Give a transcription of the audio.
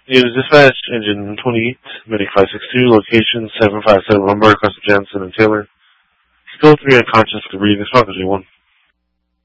News dispatch, engine 28, medic 562, location 757 Lombard, across Jansen and Taylor. Still 3 unconscious, could breathe, response to 1.